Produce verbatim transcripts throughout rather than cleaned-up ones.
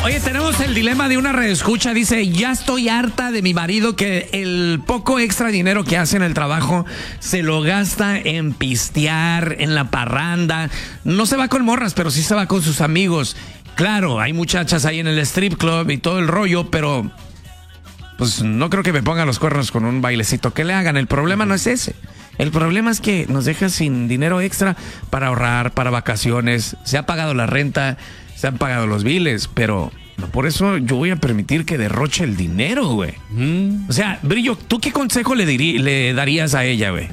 Oye, tenemos el dilema de una redescucha. Dice, ya estoy harta de mi marido que el poco extra dinero que hace en el trabajo se lo gasta en pistear, en la parranda. No se va con morras, pero sí se va con sus amigos. Claro, hay muchachas ahí en el strip club y todo el rollo, pero pues no creo que me pongan los cuernos con un bailecito que le hagan. El problema no es ese. El problema es que nos deja sin dinero extra para ahorrar, para vacaciones. Se ha pagado la renta, se han pagado los biles, pero no por eso yo voy a permitir que derroche el dinero, güey. Mm. O sea, Brillo, ¿tú qué consejo le, dirí, le darías a ella, güey?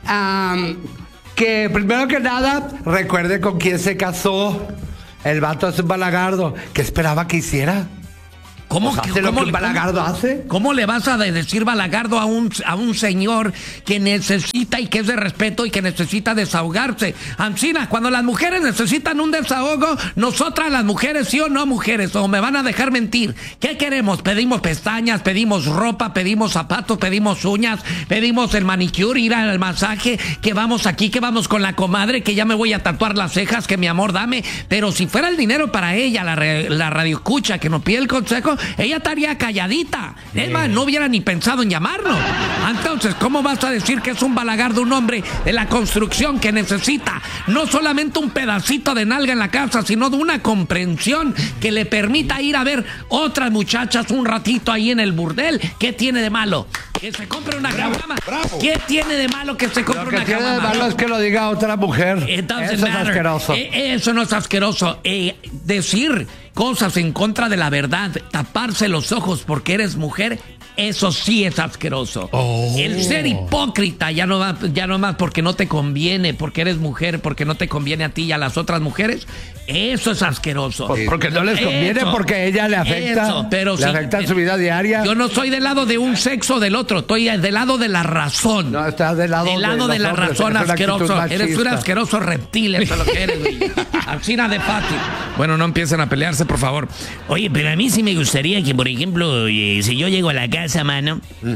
Um, que primero que nada, recuerde con quién se casó. El vato es un balagardo. ¿Qué esperaba que hiciera? ¿Cómo, pues que, ¿cómo, ¿cómo, lo que un balagardo cómo, hace? ¿Cómo le vas a decir balagardo a un, a un señor que necesita y que es de respeto y que necesita desahogarse? Ancina, cuando las mujeres necesitan un desahogo, nosotras las mujeres, sí o no mujeres, o me van a dejar mentir. ¿Qué queremos? Pedimos pestañas, pedimos ropa, pedimos zapatos, pedimos uñas, pedimos el manicure, ir al masaje, que vamos aquí, que vamos con la comadre, que ya me voy a tatuar las cejas, que mi amor dame. Pero si fuera el dinero para ella, la, la radioescucha que nos pide el consejo, ella estaría calladita. Es más, no hubiera ni pensado en llamarnos. Entonces, ¿cómo vas a decir que es un balagardo un hombre de la construcción que necesita no solamente un pedacito de nalga en la casa, sino de una comprensión que le permita ir a ver otras muchachas un ratito ahí en el burdel? ¿Qué tiene de malo? Que se compre una caguama. ¿Qué tiene de malo que se compre una caguama? Lo que tiene de malo es que lo diga otra mujer. Eso es asqueroso. Eh, eso no es asqueroso. Eh, decir cosas en contra de la verdad, taparse los ojos porque eres mujer, eso sí es asqueroso. Oh. El ser hipócrita, ya no, va, ya no más porque no te conviene, porque eres mujer, porque no te conviene a ti y a las otras mujeres, eso es asqueroso. Pues porque no les conviene, eso, porque a ella le afecta, eso, pero le sí, afecta en su vida diaria. Yo no soy del lado de un sexo o del otro, estoy del lado de la razón. No, estás del lado, del lado de, de la hombres, razón, asqueroso. Eres un asqueroso reptil, eso es lo que eres, güey. Alcina de Pati. Bueno, no empiecen a pelearse, por favor. Oye, pero a mí sí me gustaría que, por ejemplo, eh, si yo llego a la casa, mano, mm.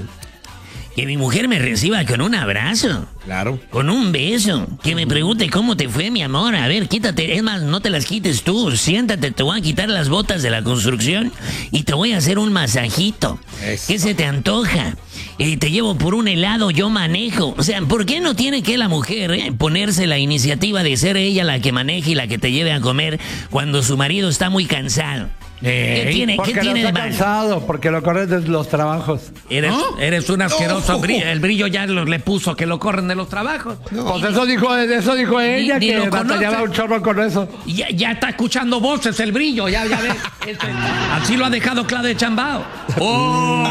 que mi mujer me reciba con un abrazo. Claro. Con un beso. Que me pregunte cómo te fue, mi amor. A ver, quítate. Es más, no te las quites tú. Siéntate, te voy a quitar las botas de la construcción y te voy a hacer un masajito. Eso. ¿Qué se te antoja? Eh, te llevo por un helado, yo manejo. O sea, ¿por qué no tiene que la mujer eh, ponerse la iniciativa de ser ella la que maneje y la que te lleve a comer cuando su marido está muy cansado? Eh, ¿Qué tiene, porque ¿qué tiene no está de cansado, porque lo corren de los trabajos. Eres, ¿no? eres un asqueroso. No. Brillo, el Brillo ya lo, le puso que lo corren de los trabajos. No. Pues eso dijo, eso dijo ella, ni, que ni batallaba un chorro con eso. Ya, ya está escuchando voces el Brillo, ya, ya ves. Este, así lo ha dejado claro de chambao. Oh.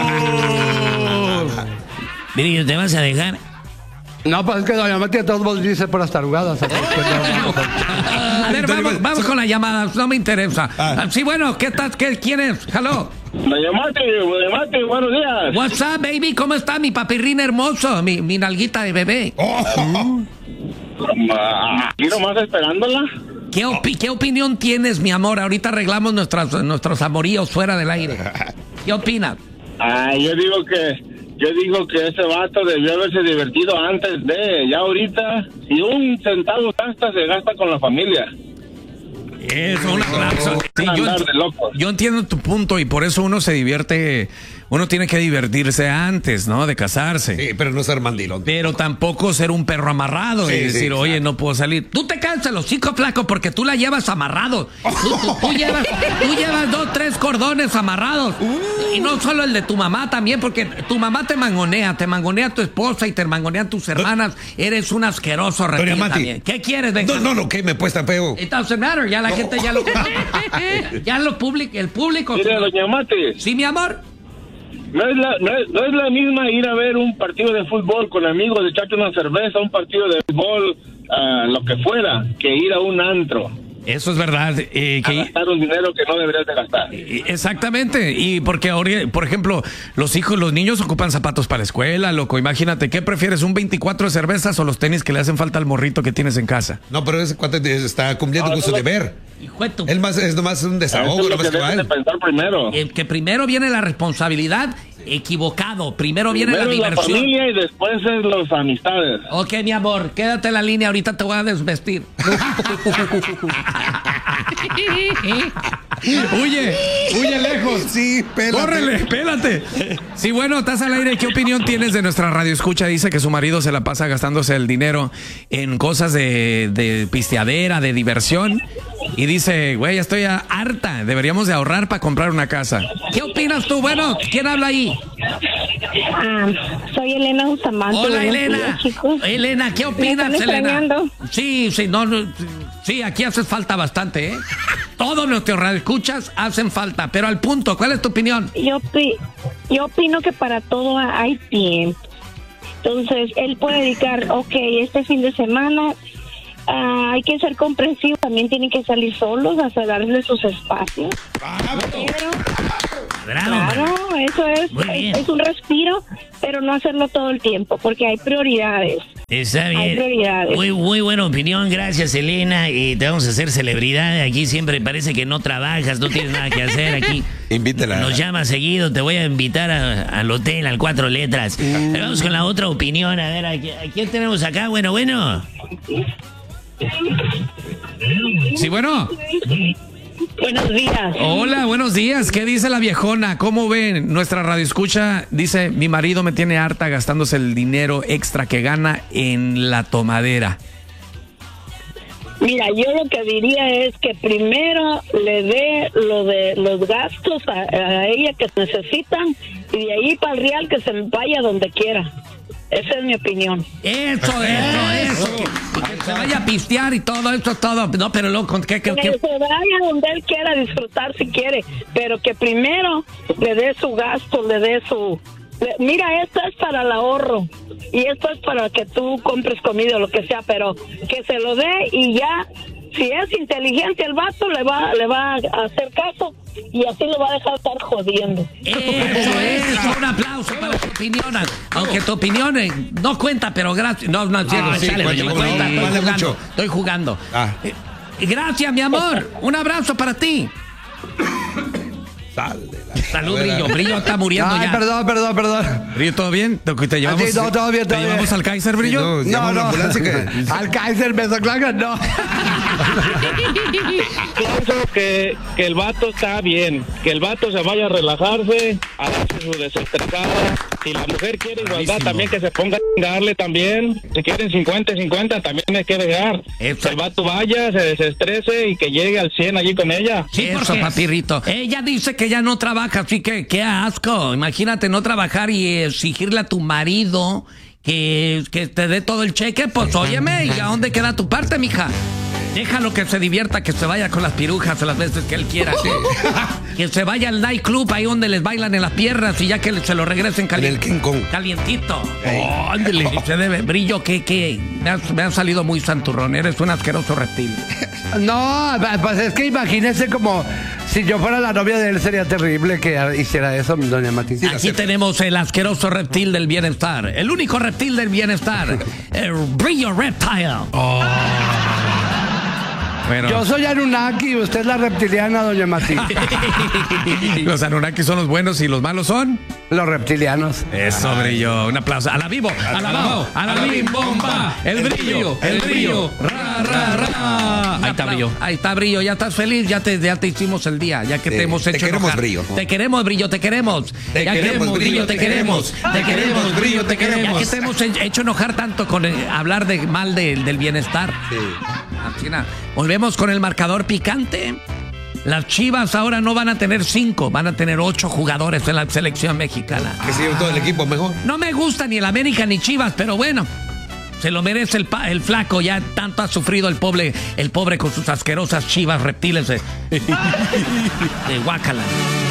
Brillo, ¿te vas a dejar? No, pues es que doña Mati de todos modos dice por las tarugadas. A ver, vamos, vamos con la llamada, no me interesa. Ah. Sí, bueno, ¿qué tal? ¿Qué, ¿Quién es? Hello. Doña Mati, doña Mati, buenos días. What's up, baby? ¿Cómo está mi papirrín hermoso? Mi, mi nalguita de bebé. Oh. Mm. Aquí nomás esperándola. ¿Qué, opi ¿Qué opinión tienes, mi amor? Ahorita arreglamos nuestras, nuestros amoríos fuera del aire. ¿Qué opinas? Ah, yo digo que... Yo digo que ese vato debió haberse divertido antes de, ya ahorita, si un centavo gasta, se gasta con la familia. Eso, un aplauso. Sí, yo, yo entiendo tu punto y por eso uno se divierte, uno tiene que divertirse antes, ¿no? De casarse. Sí, pero no ser mandilón. Pero tampoco ser un perro amarrado sí, y decir, sí, oye, exacto. no puedo salir. Tú te cansas los hocico, flaco, porque tú la llevas amarrado. Tú, tú, tú, llevas, tú llevas dos, tres cordones amarrados. Uh. Y no solo el de tu mamá también, porque tu mamá te mangonea, te mangonea tu esposa y te mangonean tus hermanas. Do Eres un asqueroso reptil también. ¿Qué quieres, venga? No, no, no, que me puesta feo. It doesn't matter, ya la no. gente ya lo ya lo público, el público. Mire, doña Mati. Sí, mi amor. No es, la, no, es, no es la misma ir a ver un partido de fútbol con amigos, echarte una cerveza, un partido de fútbol, uh, lo que fuera, que ir a un antro. Eso es verdad. Eh, que, a gastar un dinero que no deberías de gastar. Exactamente. Y porque ahora, por ejemplo, los hijos, los niños ocupan zapatos para la escuela, loco. Imagínate, ¿qué prefieres? ¿Un veinticuatro de cervezas o los tenis que le hacen falta al morrito que tienes en casa? No, pero ese cuate está cumpliendo no, con su deber. Es más, es nomás un desahogo. Es lo que debes de pensar primero. El que primero viene la responsabilidad, equivocado. Primero viene primero la diversión. La familia y después es las amistades. Ok, mi amor, quédate en la línea. Ahorita te voy a desvestir. Huye, huye lejos. Sí, pélate. Córrele, pélate. Sí, bueno, estás al aire. ¿Qué opinión tienes de nuestra radio escucha? Dice que su marido se la pasa gastándose el dinero en cosas de, de pisteadera, de diversión. Y dice, güey, ya estoy harta. Deberíamos de ahorrar para comprar una casa. ¿Qué opinas tú? Bueno, ¿quién habla ahí? Ah, soy Elena Bustamante. Hola, Buenos Elena. días, chicos. Elena, ¿qué opinas, ¿Me están Elena? extrañando? Sí, sí, no, no, sí, aquí haces falta bastante, ¿eh? Todos nuestros radioescuchas hacen falta, pero al punto, ¿cuál es tu opinión? Yo, pi- yo opino que para todo hay tiempo. Entonces, él puede dedicar, ok, este fin de semana ah, hay que ser comprensivo, también tienen que salir solos, a darle sus espacios. Pero, Bravo. claro, eso es, Muy bien. es un respiro, pero no hacerlo todo el tiempo, porque hay prioridades. Está Hay bien. prioridades. Muy, muy buena opinión, gracias Elena. Y te vamos a hacer celebridad. Aquí siempre parece que no trabajas, no tienes nada que hacer aquí. Invítela. Nos llama seguido, te voy a invitar a- al hotel, al Cuatro Letras. Pero vamos con la otra opinión. A ver, ¿a, qui- a quién tenemos acá? Bueno, bueno. Sí, bueno. Buenos días. Hola, buenos días. ¿Qué dice la viejona? ¿Cómo ven? Nuestra radio escucha dice, mi marido me tiene harta gastándose el dinero extra que gana en la tomadera. Mira, yo lo que diría es que primero le dé lo de los gastos a, a ella que necesitan y de ahí para el real que se vaya donde quiera. Esa es mi opinión. Eso, eso, eso. Y que se vaya a pistear y todo, eso, todo. No, pero loco, ¿qué, qué, Que qué? se vaya donde él quiera disfrutar si quiere, pero que primero le dé su gasto, le dé su... le- mira, esto es para el ahorro y esto es para que tú compres comida o lo que sea, pero que se lo dé y ya, si es inteligente el vato, le va, le va a hacer caso y así lo va a dejar estar jodiendo. Eso, eso. Un aplauso para tu opinión. Aunque tu opinión eh, no cuenta, pero gracias. No, no, sí, Ah, no, sí, sale, cuenta, no cuenta, cuenta, estoy vale jugando. mucho. Estoy jugando. Ah. Eh, gracias, mi amor. Un abrazo para ti. Sale. Salud, Brillo. Brillo está muriendo Ay, ya. perdón, perdón, perdón. Brillo, ¿todo bien? ¿Te, te llevamos, Ah, sí, no, todo bien, todo ¿te bien. llevamos al Kaiser, Brillo? No, No, llama a la no. ambulancia que- Al Kaiser Mesoklaga, no. Pienso que, que el vato está bien, que el vato se vaya a relajarse, a darse su desestresada. Si la mujer quiere igualdad, también que se ponga a darle también. Si quieren cincuenta cincuenta, también hay que dejar. Eso. Que el vato vaya, se desestrese y que llegue al cien allí con ella. Sí, Eso, porque papirrito. ella dice que ya no trabaja, así que qué asco. Imagínate no trabajar y exigirle a tu marido que, que te dé todo el cheque. Pues óyeme, ¿y a dónde queda tu parte, mija? Déjalo que se divierta, que se vaya con las pirujas a las veces que él quiera. Que se vaya al nightclub ahí donde les bailan en las piernas y ya que se lo regresen En el calientito. King Kong. Calientito. Oh, ándele. Y se debe. Brillo, que, que me has, me has salido muy santurrón. Eres un asqueroso reptil. No, pues es que imagínese como si yo fuera la novia de él, sería terrible que hiciera eso, doña Mati. Aquí tenemos el asqueroso reptil del bienestar. El único reptil del bienestar. El Brillo Reptile. Bueno, Yo soy Anunnaki, usted es la reptiliana, doña Mati. los Anunnaki son los buenos y los malos son. Los reptilianos. Eso, Brillo. Un aplauso. A la vivo, a la bao, a la bim bomba. El brillo, el brillo. Ra, ra, ra. Ahí está, Brillo. Ahí está, Brillo. Ya estás feliz, ya te, ya te hicimos el día, ya que Sí, te hemos te hecho queremos, enojar. Brillo. Te queremos, Brillo, te queremos. Te Ya queremos, Brillo, te queremos. Te queremos, Brillo, te queremos. Ya queremos. que te hemos he- hecho enojar tanto con eh, hablar de mal de- del bienestar. Sí. China. Volvemos con el marcador picante. Las Chivas ahora no van a tener cinco, van a tener ocho jugadores en la selección mexicana. Que se lleve todo el equipo mejor. No me gusta ni el América ni Chivas, pero bueno, se lo merece el, pa- el flaco. Ya tanto ha sufrido el pobre, el pobre con sus asquerosas Chivas reptiles de, de guácala.